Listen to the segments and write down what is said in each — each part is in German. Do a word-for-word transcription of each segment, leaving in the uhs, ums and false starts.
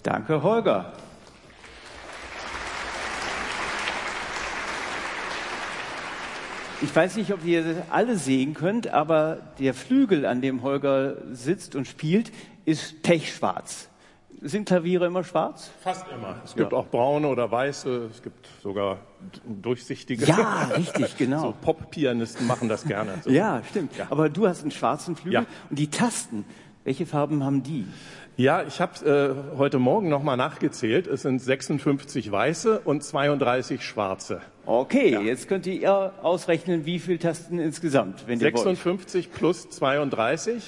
Danke, Holger. Ich weiß nicht, ob ihr alle sehen könnt, aber der Flügel, an dem Holger sitzt und spielt, ist pechschwarz. Sind Klaviere immer schwarz? Fast immer. Es gibt ja auch braune oder weiße, es gibt sogar durchsichtige. Ja, richtig, genau. So Pop-Pianisten machen das gerne. So. Ja, stimmt. Ja. Aber du hast einen schwarzen Flügel. Ja. Und die Tasten, welche Farben haben die? Ja, ich habe äh, heute Morgen nochmal nachgezählt. Es sind sechsundfünfzig weiße und zweiunddreißig schwarze. Okay, ja. Jetzt könnt ihr ausrechnen, wie viele Tasten insgesamt, wenn ihr sechsundfünfzig wollt. Plus zweiunddreißig.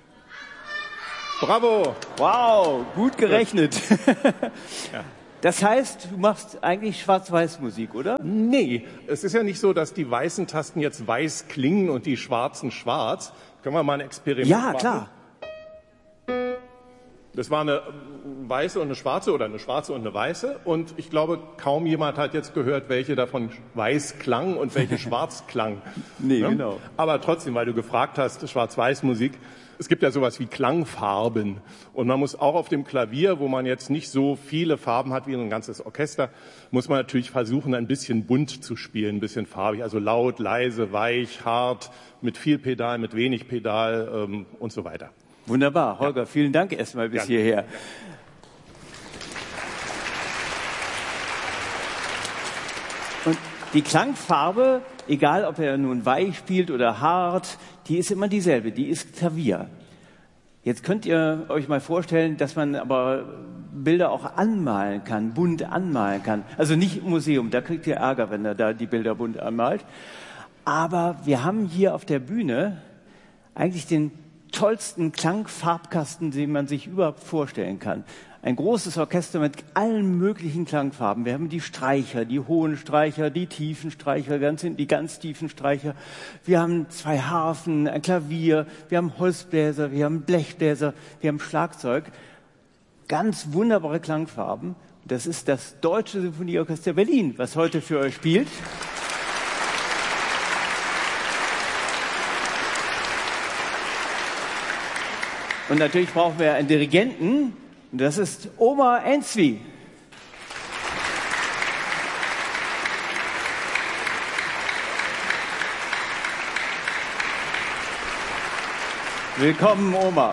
Bravo! Wow, gut gerechnet. Ja. Das heißt, du machst eigentlich Schwarz-Weiß-Musik, oder? Nee, es ist ja nicht so, dass die weißen Tasten jetzt weiß klingen und die schwarzen schwarz. Können wir mal ein Experiment ja, machen? Ja, klar. Das war eine weiße und eine schwarze oder eine schwarze und eine weiße. Und ich glaube, kaum jemand hat jetzt gehört, welche davon weiß klang und welche schwarz klang. Nee, ne? Genau. Aber trotzdem, weil du gefragt hast, Schwarz-Weiß-Musik, es gibt ja sowas wie Klangfarben. Und man muss auch auf dem Klavier, wo man jetzt nicht so viele Farben hat wie ein ganzes Orchester, muss man natürlich versuchen, ein bisschen bunt zu spielen, ein bisschen farbig. Also laut, leise, weich, hart, mit viel Pedal, mit wenig Pedal ähm, und so weiter. Wunderbar. Holger, ja. Vielen Dank erstmal bis ja. hierher. Ja. Und die Klangfarbe, egal ob er nun weich spielt oder hart, die ist immer dieselbe, die ist Klavier. Jetzt könnt ihr euch mal vorstellen, dass man aber Bilder auch anmalen kann, bunt anmalen kann. Also nicht im Museum, da kriegt ihr Ärger, wenn er da die Bilder bunt anmalt. Aber wir haben hier auf der Bühne eigentlich den tollsten Klangfarbkasten, den man sich überhaupt vorstellen kann. Ein großes Orchester mit allen möglichen Klangfarben. Wir haben die Streicher, die hohen Streicher, die tiefen Streicher, ganz hinten die ganz tiefen Streicher. Wir haben zwei Harfen, ein Klavier, wir haben Holzbläser, wir haben Blechbläser, wir haben Schlagzeug. Ganz wunderbare Klangfarben. Das ist das Deutsche Symphonieorchester Berlin, was heute für euch spielt. Und natürlich brauchen wir einen Dirigenten, und das ist Omar Enzwi. Willkommen, Omar.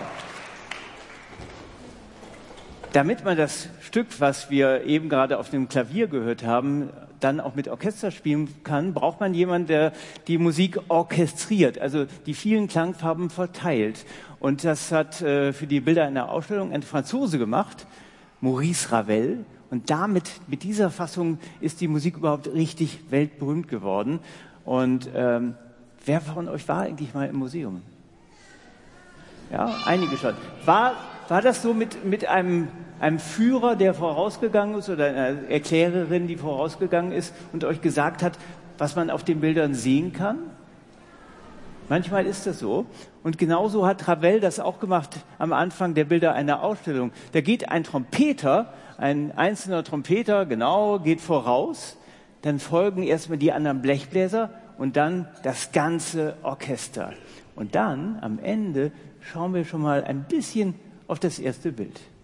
Damit man das Stück, was wir eben gerade auf dem Klavier gehört haben, dann auch mit Orchester spielen kann, braucht man jemanden, der die Musik orchestriert, also die vielen Klangfarben verteilt. Und das hat äh, für die Bilder in der Ausstellung ein Franzose gemacht, Maurice Ravel. Und damit, mit dieser Fassung, ist die Musik überhaupt richtig weltberühmt geworden. Und ähm, wer von euch war eigentlich mal im Museum? Ja, einige schon. War, war das so mit, mit einem, einem Führer, der vorausgegangen ist, oder einer Erklärerin, die vorausgegangen ist und euch gesagt hat, was man auf den Bildern sehen kann? Manchmal ist das so. Und genauso hat Ravel das auch gemacht am Anfang der Bilder einer Ausstellung. Da geht ein Trompeter, ein einzelner Trompeter, genau, geht voraus. Dann folgen erstmal die anderen Blechbläser und dann das ganze Orchester. Und dann, am Ende, schauen wir schon mal ein bisschen auf das erste Bild.